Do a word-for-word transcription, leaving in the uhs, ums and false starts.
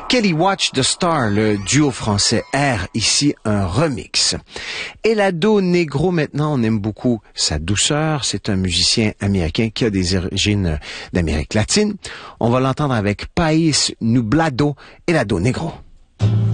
Kelly Watch the Star, le duo français R, ici un remix. Helado Negro, maintenant, on aime beaucoup sa douceur. C'est un musicien américain qui a des origines d'Amérique latine. On va l'entendre avec País Nublado, Helado Negro.